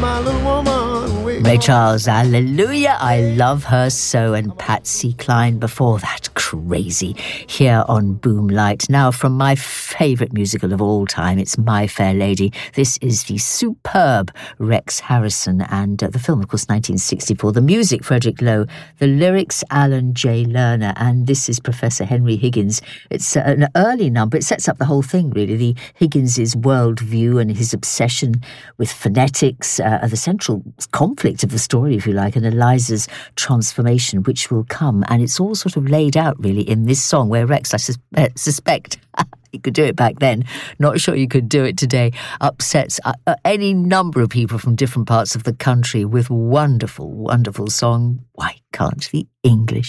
my little woman. Ray Charles, hallelujah, I love her so, and Patsy Cline before that, crazy, here on Boomlight. Now from my favourite musical of all time, it's My Fair Lady. This is the superb Rex Harrison, and the film, of course, 1964. The music, Frederick Lowe. The lyrics, Alan J. Lerner, and this is Professor Henry Higgins. It's an early number. It sets up the whole thing, really. The Higgins's worldview and his obsession with phonetics, the central conflict of the story, if you like, and Eliza's transformation, which will come. And it's all sort of laid out, really, in this song, where Rex, I suspect, he could do it back then, not sure you could do it today, upsets any number of people from different parts of the country with wonderful, wonderful song, Why Can't the English